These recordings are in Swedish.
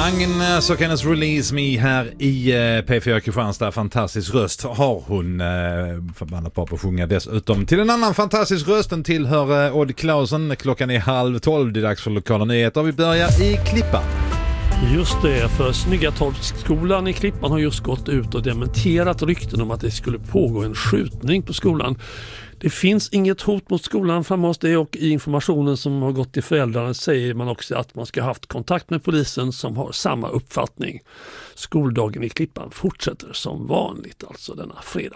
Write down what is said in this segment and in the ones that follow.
Agnes och hennes Release Me här i P4 Kristianstad. Fantastisk röst har hon, förbannat på att sjunga dessutom. Till en annan fantastisk röst, den tillhör Odd Clausen. Klockan är 11:30, det är dags för lokala nyheter. Vi börjar i Klippan. Just det, för Snyggatorpsskolan i Klippan har just gått ut och dementerat rykten om att det skulle pågå en skjutning på skolan. Det finns inget hot mot skolan framåt det, och i informationen som har gått till föräldrarna säger man också att man ska ha haft kontakt med polisen som har samma uppfattning. Skoldagen i Klippan fortsätter som vanligt, alltså denna fredag.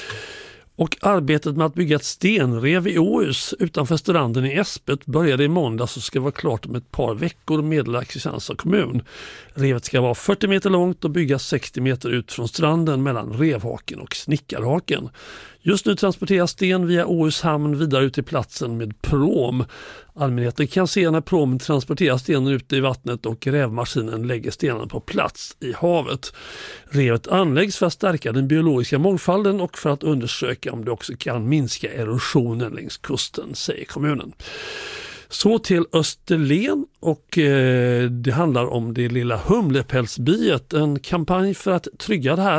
Och arbetet med att bygga ett stenrev i Åhus utanför stranden i Äspet började i måndags och ska vara klart om ett par veckor, meddelar Kristianstads kommun. Revet ska vara 40 meter långt och byggas 60 meter ut från stranden mellan Revhaken och Snickarhaken. Just nu transporteras sten via Åhus hamn vidare ut till platsen med prom. Allmänheten kan se när promen transporterar stenen ut i vattnet och grävmaskinen lägger stenen på plats i havet. Revet anläggs för att stärka den biologiska mångfalden och för att undersöka om det också kan minska erosionen längs kusten, säger kommunen. Så till Österlen, och det handlar om det lilla humlepälsbiet. En kampanj för att trygga den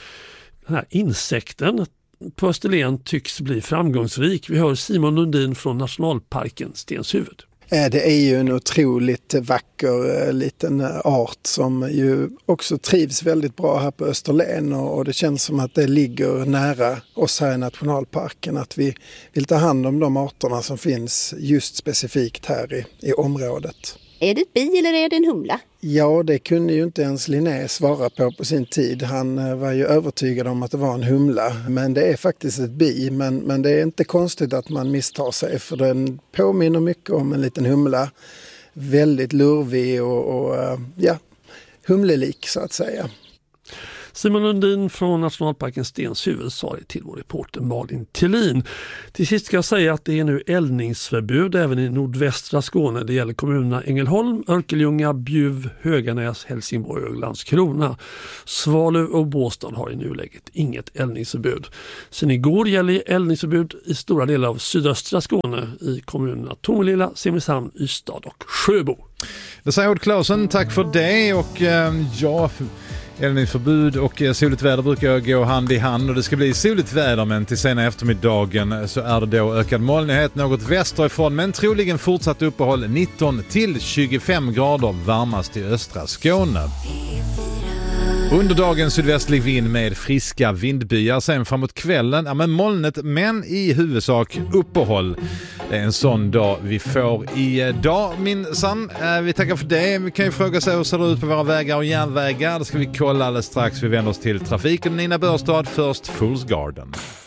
här insekten på Österlen tycks bli framgångsrik. Vi hör Simon Lundin från nationalparken Stenshuvud. Det är ju en otroligt vacker liten art som ju också trivs väldigt bra här på Österlen, och det känns som att det ligger nära oss här i nationalparken att vi vill ta hand om de arterna som finns just specifikt här i området. Är det ett bi eller är det en humla? Ja, det kunde ju inte ens Linné svara på sin tid. Han var ju övertygad om att det var en humla. Men det är faktiskt ett bi. Men det är inte konstigt att man misstar sig, för den påminner mycket om en liten humla. Väldigt lurvig och humlelik så att säga. Simon Lundin från nationalparken Stenshuvud sa det till vår reporter Malin Tillin. Till sist ska jag säga att det är nu eldningsförbud även i nordvästra Skåne. Det gäller kommunerna Ängelholm, Örkelljunga, Bjuv, Höganäs, Helsingborg och Landskrona. Svalöv och Båstad har i nuläget inget eldningsförbud. Sen igår gäller eldningsförbud i stora delar av sydöstra Skåne i kommunerna Tomelilla, Simrishamn, Ystad och Sjöbo. Det säger Odd Clausen, tack för det. Och eldningsförbud och soligt väder brukar gå hand i hand, och det ska bli soligt väder, men till sena eftermiddagen så är det då ökad molnighet något västerifrån, men troligen fortsatt uppehåll 19 till 25 grader varmast i östra Skåne. Under dagen sydvästlig vind med friska vindbyar, sen framåt kvällen men molnet, men i huvudsak uppehåll. Det är en sån dag vi får idag, minsann. Vi tackar för det. Vi kan ju fråga sig hur ser det ut på våra vägar och järnvägar. Det ska vi kolla alldeles strax. Vi vänder oss till trafiken. Nina Börstad, först Fools Garden.